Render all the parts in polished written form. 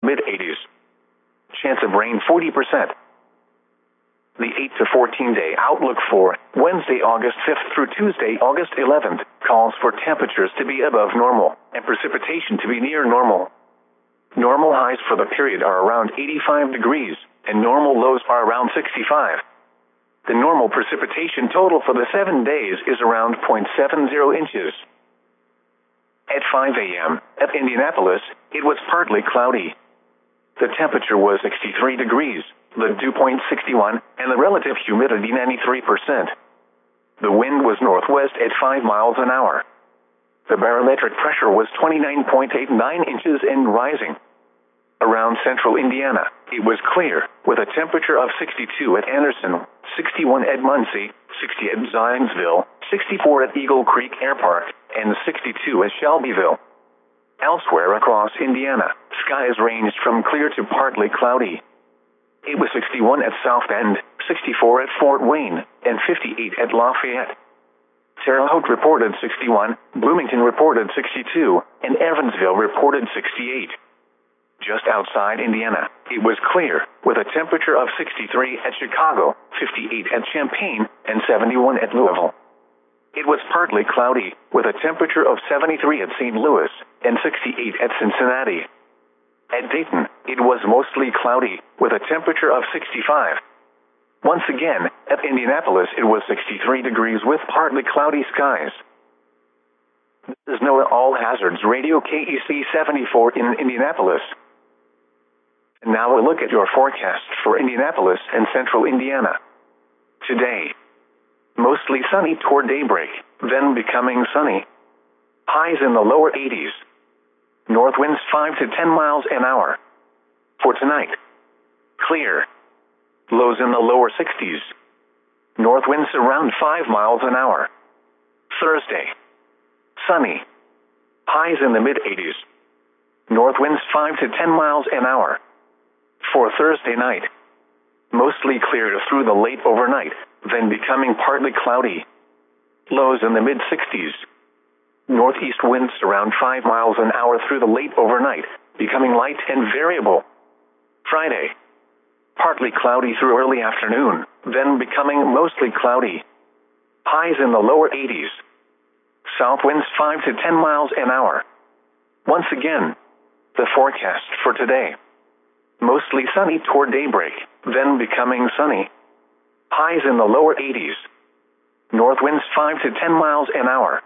mid-80s. Chance of rain 40%. The 8 to 14-day outlook for Wednesday, August 5th through Tuesday, August 11th, calls for temperatures to be above normal and precipitation to be near normal. Normal highs for the period are around 85 degrees, and normal lows are around 65. The normal precipitation total for the 7 days is around 0.70 inches. At 5 a.m., at Indianapolis, it was partly cloudy. The temperature was 63 degrees, the dew point 61, and the relative humidity 93%. The wind was northwest at 5 miles an hour. The barometric pressure was 29.89 inches and rising. Around central Indiana, it was clear, with a temperature of 62 at Anderson, 61 at Muncie, 60 at Zionsville, 64 at Eagle Creek Air Park, and 62 at Shelbyville. Elsewhere across Indiana, skies ranged from clear to partly cloudy. It was 61 at South Bend, 64 at Fort Wayne, and 58 at Lafayette. Terre Haute reported 61, Bloomington reported 62, and Evansville reported 68. Just outside Indiana, it was clear, with a temperature of 63 at Chicago, 58 at Champaign, and 71 at Louisville. It was partly cloudy, with a temperature of 73 at St. Louis, and 68 at Cincinnati. At Dayton, it was mostly cloudy, with a temperature of 65. Once again, at Indianapolis it was 63 degrees with partly cloudy skies. This is NOAA All Hazards Radio KEC 74 in Indianapolis. And now a look at your forecast for Indianapolis and central Indiana. Today, mostly sunny toward daybreak, then becoming sunny. Highs in the lower 80s. North winds 5 to 10 miles an hour. For tonight, clear. Lows in the lower 60s. North winds around 5 miles an hour. Thursday, sunny. Highs in the mid-80s. North winds 5 to 10 miles an hour. For Thursday night, mostly clear through the late overnight, then becoming partly cloudy. Lows in the mid-60s. Northeast winds around 5 miles an hour through the late overnight, becoming light and variable. Friday, partly cloudy through early afternoon, then becoming mostly cloudy. Highs in the lower 80s. South winds 5 to 10 miles an hour. Once again, the forecast for today. Mostly sunny toward daybreak, then becoming sunny. Highs in the lower 80s. North winds 5 to 10 miles an hour.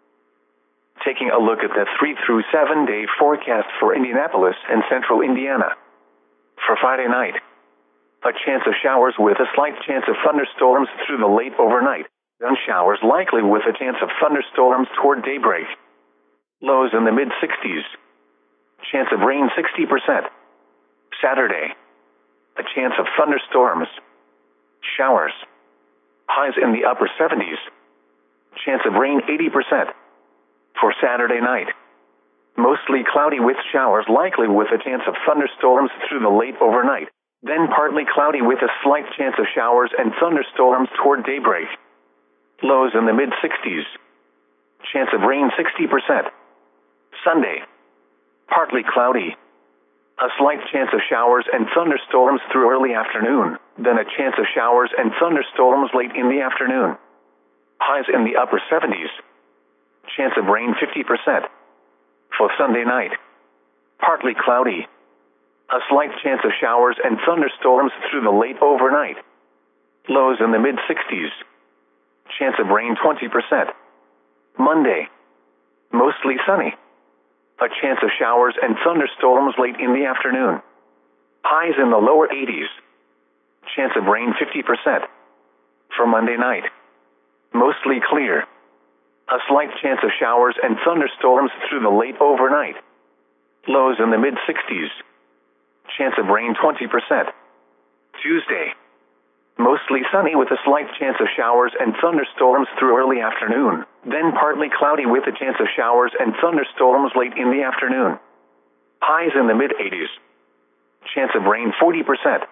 Taking a look at the 3 through 7 day forecast for Indianapolis and central Indiana. For Friday night, a chance of showers with a slight chance of thunderstorms through the late overnight, then showers likely with a chance of thunderstorms toward daybreak. Lows in the mid-60s. Chance of rain 60%. Saturday, a chance of thunderstorms. Showers. Highs in the upper 70s. Chance of rain 80%. For Saturday night, mostly cloudy with showers likely with a chance of thunderstorms through the late overnight, then partly cloudy with a slight chance of showers and thunderstorms toward daybreak. Lows in the mid-60s. Chance of rain 60%. Sunday, partly cloudy. A slight chance of showers and thunderstorms through early afternoon, then a chance of showers and thunderstorms late in the afternoon. Highs in the upper 70s. Chance of rain 50%. For Sunday night, partly cloudy. A slight chance of showers and thunderstorms through the late overnight. Lows in the mid-60s. Chance of rain 20%. Monday, mostly sunny. A chance of showers and thunderstorms late in the afternoon. Highs in the lower 80s. Chance of rain 50%. For Monday night, mostly clear. A slight chance of showers and thunderstorms through the late overnight. Lows in the mid-60s. Chance of rain 20%. Tuesday, mostly sunny with a slight chance of showers and thunderstorms through early afternoon, then partly cloudy with a chance of showers and thunderstorms late in the afternoon. Highs in the mid-80s. Chance of rain 40%.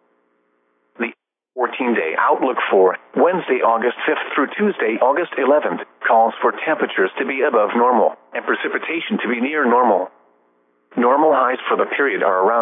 The 14-day outlook for Wednesday, August 5th through Tuesday, August 11th, calls for temperatures to be above normal and precipitation to be near normal. Normal highs for the period are around